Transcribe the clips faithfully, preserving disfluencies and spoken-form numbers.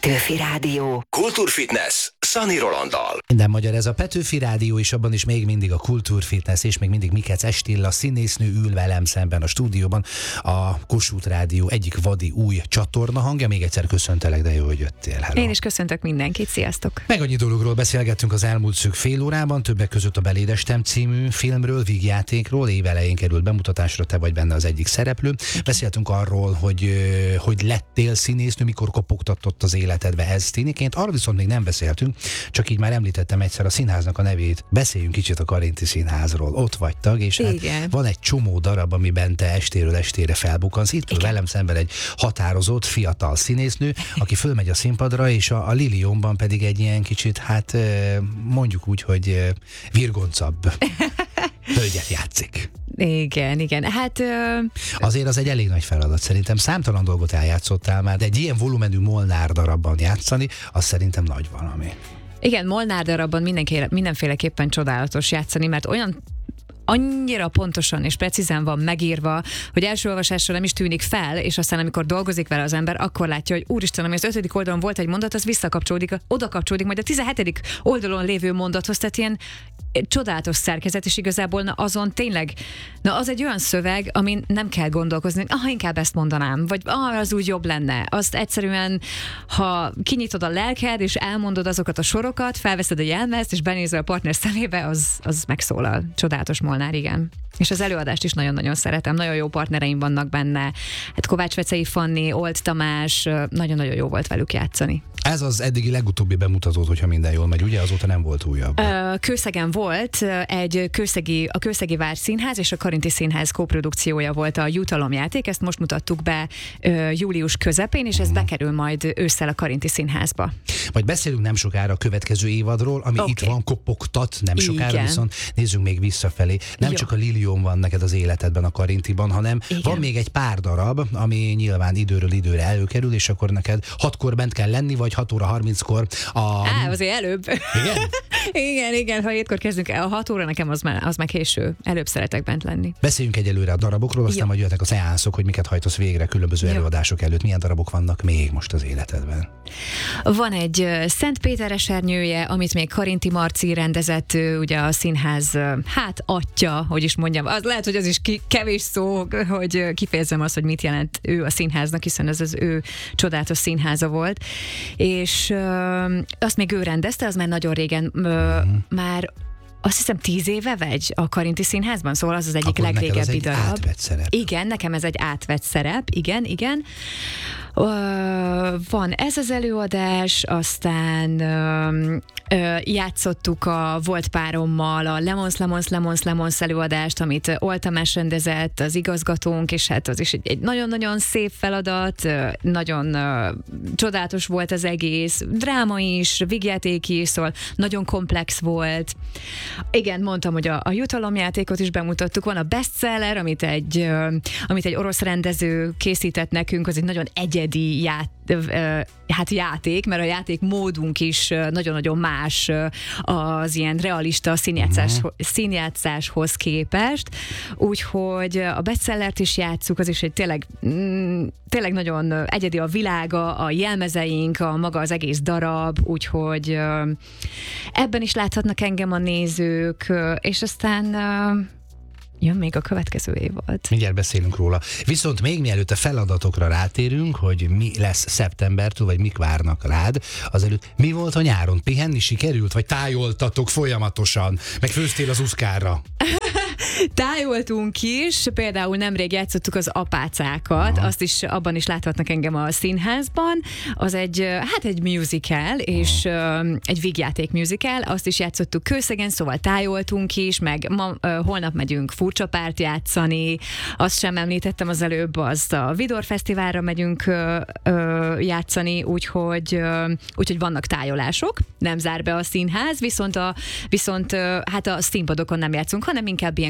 Petőfi Rádió. Kultúrfitness Szani Rolanddal. Minden magyar, ez a Petőfi Rádió, és abban is még mindig a Kultúrfitness, és még mindig Mikec Estilla színésznő ül velem szemben a stúdióban. A Kossuth Rádió egyik vadi új csatorna hangja. Még egyszer köszöntelek, de jó, hogy jöttél. Hello. Én is köszöntök mindenkit, sziasztok! Meg annyi dologról beszélgettünk az elmúlt szűk fél órában, többek között a Belédestem című filmről, vígjátékról, évelején került bemutatásra, te vagy benne az egyik szereplő. Beszéltünk arról, hogy, hogy lettél színésznő, mikor kopogtatott az életedbe ez tiniként. Arról viszont még nem beszéltünk, csak így már említettem egyszer a színháznak a nevét. Beszéljünk kicsit a Karinti Színházról. Ott vagy tag, és hát van egy csomó darab, amiben te estéről estére felbukkansz. Itt ül velem szemben egy határozott, fiatal színésznő, aki fölmegy a színpadra, és a, a Lilionban pedig egy ilyen kicsit, hát mondjuk úgy, hogy virgoncabb hölgyet játszik. Igen, igen. Hát... Ö... Azért az egy elég nagy feladat. Szerintem számtalan dolgot eljátszottál már, de egy ilyen volumenű Molnár darabban játszani, az szerintem nagy valami. Igen, Molnár darabban mindenki, mindenféleképpen csodálatos játszani, mert olyan annyira pontosan és precízen van megírva, hogy első olvasásra nem is tűnik fel, és aztán amikor dolgozik vele az ember, akkor látja, hogy úristen, ami az ötödik oldalon volt egy mondat, az visszakapcsolódik, oda kapcsolódik majd a tizenhetedik oldalon lévő mondathoz, tehát ilyen csodálatos szerkezet, és igazából na, azon tényleg, na az egy olyan szöveg, amin nem kell gondolkozni, ah, inkább ezt mondanám, vagy ah, az úgy jobb lenne. Azt egyszerűen, ha kinyitod a lelked, és elmondod azokat a sorokat, felveszed a jelmezt, és benézel a partner szemébe, az, az megszólal. Csodálatos Molnár, igen. És az előadást is nagyon-nagyon szeretem, nagyon jó partnereim vannak benne. Hát Kovács Vecei Fanni, Old Tamás, nagyon-nagyon jó volt velük játszani. Ez az eddigi legutóbbi bemutatót, hogyha minden jól megy, ugye? Azóta nem volt újabb. Kőszegen volt egy kőszegi, a Kőszegi Várszínház és a Karinti Színház koprodukciója volt a Jutalomjáték, ezt most mutattuk be július közepén, és ez uh-huh. bekerül majd ősszel a Karinti Színházba. Majd beszélünk nem sokára a következő évadról, ami okay. itt van, kopogtat, nem sokára, igen. Viszont nézzünk még visszafelé. Nem Jó. csak a Lilion van neked az életedben a Karintiban, hanem igen. van még egy pár darab, ami nyilván időről időre előkerül, és akkor neked hatkor bent kell lenni, vagy hat óra harminckor a... Á, azért előbb. Igen? igen, igen, ha hétkor kezdünk, a hat óra nekem az már, az már késő. Előbb szeretek bent lenni. Beszéljünk egyelőre a darabokról, aztán Jó. majd jöhetnek a szeánszok, hogy miket hajtasz végre különböző Jó. előadások előtt. Milyen darabok vannak még most az életedben? Van egy Szent Péter esernyője, amit még Karinti Marci rendezett, ugye a színház, hát atya, hogy is mondjam. Az lehet, hogy az is ki, kevés szó, hogy kifejezzem azt, hogy mit jelent ő a színháznak, hiszen ez az ő csodálatos színháza volt. És ö, azt még ő rendezte, az már nagyon régen, ö, mm. már azt hiszem tíz éve vegy a Karinti Színházban, szóval az az egyik Akkor legrégebbi darab. Átvett szerep. Igen, nekem ez egy átvett szerep, igen, igen. Uh, van ez az előadás, aztán uh, uh, játszottuk a volt párommal a Lemons, Lemons, Lemons, Lemons előadást, amit Old Tamás rendezett, az igazgatónk, és hát az is egy, egy nagyon-nagyon szép feladat, uh, nagyon uh, csodálatos volt az egész, dráma is, vígjáték is, szóval nagyon komplex volt. Igen, mondtam, hogy a, a jutalomjátékot is bemutattuk, van a bestseller, amit egy, uh, amit egy orosz rendező készített nekünk, az egy nagyon egyedi ját, uh, hát játék, mert a játék módunk is uh, nagyon-nagyon más uh, az ilyen realista színjátszás, uh-huh. színjátszáshoz képest, úgyhogy a bestsellert is játsszuk, az is egy tényleg, mm, tényleg nagyon egyedi a világa, a jelmezeink, a maga az egész darab, úgyhogy uh, ebben is láthatnak engem a nézők, és aztán uh, jön még a következő évad. Mindjárt beszélünk róla. Viszont még mielőtt a feladatokra rátérünk, hogy mi lesz szeptembertől, vagy mik várnak rád, azelőtt mi volt a nyáron? Pihenni sikerült, vagy tájoltatok folyamatosan? Meg főztél az uszkárra? Tájoltunk is, például nemrég játszottuk az Apácákat, Aha. azt is, abban is láthatnak engem a színházban. Az egy, hát egy musical, és uh, egy vígjáték musical, azt is játszottuk Kőszegen, szóval tájoltunk is, meg ma, uh, holnap megyünk Furcsa Párt játszani, azt sem említettem az előbb, azt a Vidor Fesztiválra megyünk uh, uh, játszani, úgyhogy, uh, úgyhogy vannak tájolások, nem zár be a színház, viszont, a, viszont uh, hát a színpadokon nem játszunk, hanem inkább ilyen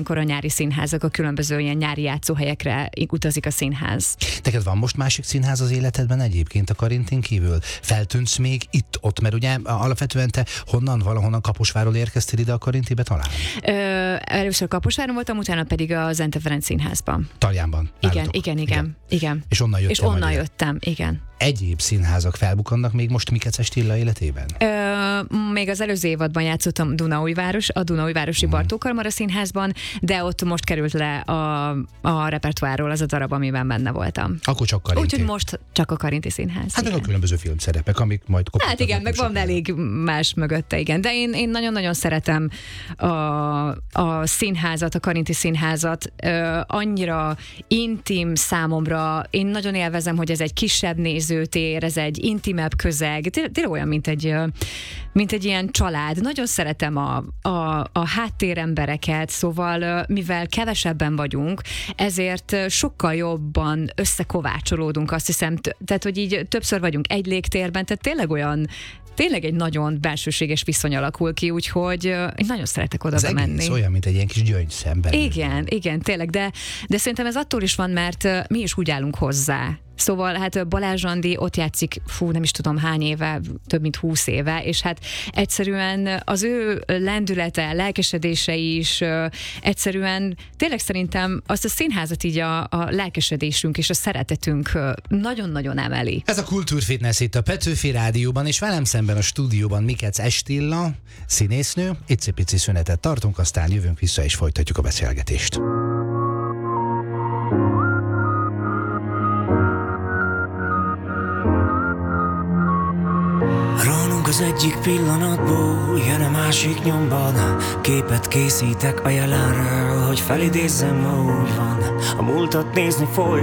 ilyenkor a nyári színházak, a különböző ilyen nyári játszóhelyekre utazik a színház. Neked van most másik színház az életedben egyébként a Karintin kívül? Feltűnsz még itt-ott, mert ugye alapvetően te honnan, valahonnan Kaposvárról érkeztél ide a Karintibe talán? Ö, először Kaposváron voltam, utána pedig a Zente Ferenc Színházban. Taljánban. Igen, nálatok. igen, igen, igen. És onnan jöttem. És onnan jöttem, igen. Egyéb színházak felbukannak még most Mikec Estilla életében? Ö, még az előző évadban játszottam Dunaújváros, a Dunaújvárosi hmm. Bartók Kamara Színházban, de ott most került le a, a repertoárról az a darab, amiben benne voltam. Akkor csak Karinti. Úgyhogy most csak a Karinti Színház. Hát meg a különböző filmszerepek, amik majd Hát igen, meg van elég más mögötte, igen. De én, én nagyon-nagyon szeretem a, a színházat, a Karinti Színházat. Ö, annyira intim számomra. Én nagyon élvezem, hogy ez egy kisebb nézőtér, ez egy intimebb közeg. Tényleg olyan, mint egy, mint egy ilyen család. Nagyon szeretem a, a, a háttérembereket, szóval mivel kevesebben vagyunk, ezért sokkal jobban összekovácsolódunk, azt hiszem. Tehát, hogy így többször vagyunk egy légtérben, tehát tényleg olyan tényleg egy nagyon belsőséges viszony alakul ki, úgyhogy én nagyon szeretek oda az menni. Ez olyan, mint egy ilyen kis gyöngyszemben. Igen, igen, tényleg, de, de szerintem ez attól is van, mert mi is úgy állunk hozzá. Szóval hát Balázs Andi ott játszik, fú, nem is tudom hány éve, több mint húsz éve, és hát egyszerűen az ő lendülete, lelkesedése is egyszerűen tényleg szerintem azt a színházat így a, a lelkesedésünk és a szeretetünk nagyon-nagyon emeli. Ez a Kultúrfitness itt a Petőfi Rádióban, és velem szemben a stúdióban Mikec Estilla, színésznő. Icipici szünetet tartunk, aztán jövünk vissza és folytatjuk a beszélgetést. Az egyik pillanatból jön a másik nyomban. Képet készítek a jelenről, hogy felidézzem, ahogy van. A múltat nézni folyton